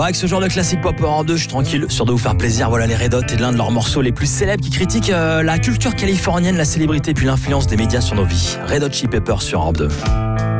Bon, avec ce genre de classique pop en 2, je suis tranquille, sûr de vous faire plaisir. Voilà les Red Hot et l'un de leurs morceaux les plus célèbres qui critiquent la culture californienne, la célébrité puis l'influence des médias sur nos vies. Red Hot Chili Peppers sur Europe 2.